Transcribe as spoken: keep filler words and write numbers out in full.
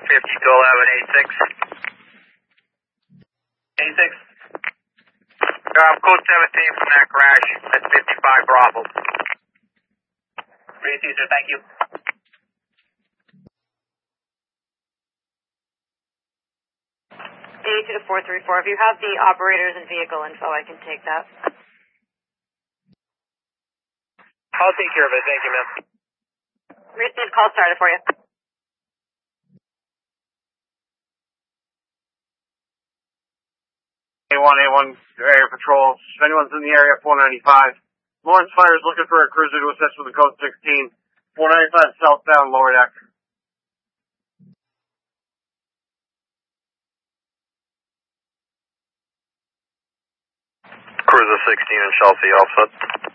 fifty to eleven eighty-six. eighty-six. Um, code seventeen from that crash. That's fifty-five Bravo. Three Caesar, thank you. eighty-two to four three four. If you have the operators and vehicle info, I can take that. I'll take care of it. Thank you, ma'am. Received, call started for you. A one, A one, area patrol. If anyone's in the area, four ninety-five. Lawrence Fire is looking for a cruiser to assist with the code sixteen. four ninety-five southbound, lower deck. Cruiser sixteen in Chelsea, offset.